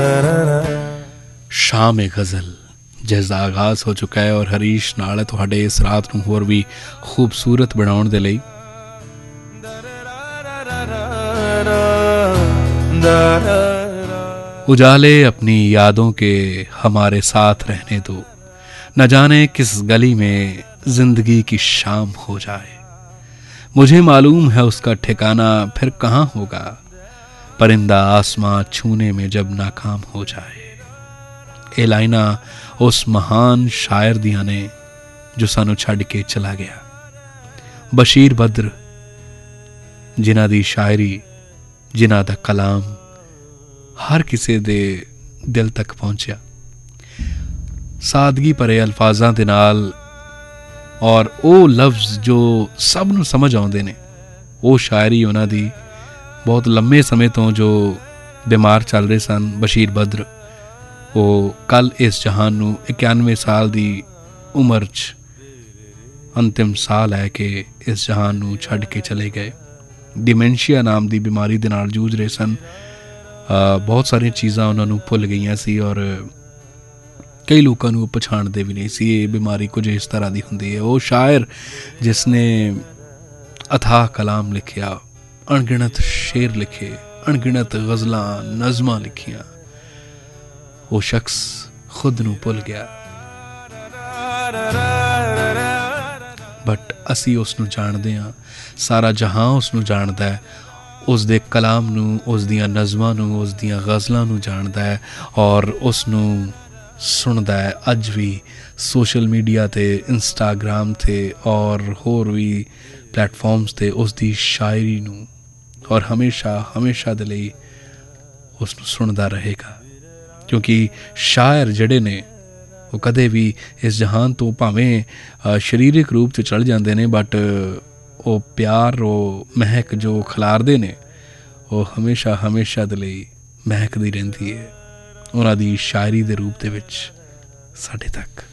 शाम गज़ल जिस ਦਾ ਆਗਾਜ਼ ਹੋ ਚੁੱਕਾ ਹੈ ਔਰ ਹਰੀਸ਼ ਨਾਲ ਹੈ ਤੁਹਾਡੇ ਇਸ ਰਾਤ ਨੂੰ ਹੋਰ ਵੀ ਖੂਬਸੂਰਤ ਬਣਾਉਣ ਦੇ ਲਈ। उजाले अपनी यादों के हमारे साथ रहने दो, न जाने किस गली में जिंदगी की शाम हो जाए। मुझे मालूम है उसका ठिकाना फिर कहाँ होगा, परिंदा आसमां छूने में जब नाकाम हो जाए। ਇਹ ਲਾਈਨਾਂ ਉਸ ਮਹਾਨ ਸ਼ਾਇਰ ਦੀਆਂ ਨੇ ਜੋ ਸਾਨੂੰ ਛੱਡ ਕੇ ਚਲਾ ਗਿਆ, ਬਸ਼ੀਰ ਬਦਰ, ਜਿਨ੍ਹਾਂ ਦੀ ਸ਼ਾਇਰੀ, ਜਿਨ੍ਹਾਂ ਦਾ ਕਲਾਮ ਹਰ ਕਿਸੇ ਦੇ ਦਿਲ ਤੱਕ ਪਹੁੰਚਿਆ। ਸਾਦਗੀ ਭਰੇ ਅਲਫਾਜ਼ਾਂ ਦੇ ਨਾਲ ਔਰ ਉਹ ਲਫ਼ਜ਼ ਜੋ ਸਭ ਨੂੰ ਸਮਝ ਆਉਂਦੇ ਨੇ, ਉਹ ਸ਼ਾਇਰੀ ਉਹਨਾਂ ਦੀ ਬਹੁਤ ਲੰਮੇ ਸਮੇਂ ਤੋਂ ਜੋ ਬਿਮਾਰ ਚੱਲ ਰਹੇ ਸਨ। ਬਸ਼ੀਰ ਬਦਰ ਉਹ ਕੱਲ੍ਹ ਇਸ ਜਹਾਨ ਨੂੰ 91 ਸਾਲ ਦੀ ਉਮਰ 'ਚ ਅੰਤਿਮ ਸਾਹ ਲੈ ਕੇ ਇਸ ਜਹਾਨ ਨੂੰ ਛੱਡ ਕੇ ਚਲੇ ਗਏ। ਡਿਮੈਂਸ਼ੀਆ ਨਾਮ ਦੀ ਬਿਮਾਰੀ ਦੇ ਨਾਲ ਜੂਝ ਰਹੇ ਸਨ। ਬਹੁਤ ਸਾਰੀਆਂ ਚੀਜ਼ਾਂ ਉਹਨਾਂ ਨੂੰ ਭੁੱਲ ਗਈਆਂ ਸੀ ਔਰ ਕਈ ਲੋਕਾਂ ਨੂੰ ਉਹ ਪਛਾਣਦੇ ਵੀ ਨਹੀਂ ਸੀ। ਇਹ ਬਿਮਾਰੀ ਕੁਝ ਇਸ ਤਰ੍ਹਾਂ ਦੀ ਹੁੰਦੀ ਹੈ। ਉਹ ਸ਼ਾਇਰ ਜਿਸ ਨੇ ਅਥਾਹ ਕਲਾਮ ਲਿਖਿਆ, ਅਣਗਿਣਤ ਸ਼ੇਰ ਲਿਖੇ, ਅਣਗਿਣਤ ਗਜ਼ਲਾਂ ਨਜ਼ਮਾਂ ਲਿਖੀਆਂ, ਉਹ ਸ਼ਖਸ ਖੁਦ ਨੂੰ ਭੁੱਲ ਗਿਆ। ਬਟ ਅਸੀਂ ਉਸ ਨੂੰ ਜਾਣਦੇ ਹਾਂ, ਸਾਰਾ ਜਹਾਂ ਉਸ ਨੂੰ ਜਾਣਦਾ ਹੈ, ਉਸ ਦੇ ਕਲਾਮ ਨੂੰ, ਉਸ ਦੀਆਂ ਨਜ਼ਮਾਂ ਨੂੰ, ਉਸ ਦੀਆਂ ਗਜ਼ਲਾਂ ਨੂੰ ਜਾਣਦਾ ਹੈ ਔਰ ਉਸ ਨੂੰ ਸੁਣਦਾ ਹੈ। ਅੱਜ ਵੀ ਸੋਸ਼ਲ ਮੀਡੀਆ 'ਤੇ, ਇੰਸਟਾਗ੍ਰਾਮ 'ਤੇ ਔਰ ਹੋਰ ਵੀ ਪਲੇਟਫਾਰਮਸ 'ਤੇ ਉਸ ਦੀ ਸ਼ਾਇਰੀ ਨੂੰ ਔਰ ਹਮੇਸ਼ਾ ਦੇ ਲਈ ਉਸ ਨੂੰ ਸੁਣਦਾ ਰਹੇਗਾ। ਕਿਉਂਕਿ ਸ਼ਾਇਰ ਜਿਹੜੇ ਨੇ ਉਹ ਕਦੇ ਵੀ ਇਸ ਜਹਾਨ ਤੋਂ ਭਾਵੇਂ ਸਰੀਰਕ ਰੂਪ 'ਚ ਚੜ੍ਹ ਜਾਂਦੇ ਨੇ, ਬਟ ਉਹ ਪਿਆਰ, ਉਹ ਮਹਿਕ ਜੋ ਖਿਲਾਰਦੇ ਨੇ, ਉਹ ਹਮੇਸ਼ਾ ਦੇ ਲਈ ਮਹਿਕਦੀ ਰਹਿੰਦੀ ਹੈ ਉਹਨਾਂ ਦੀ ਸ਼ਾਇਰੀ ਦੇ ਰੂਪ ਦੇ ਵਿੱਚ ਸਾਡੇ ਤੱਕ।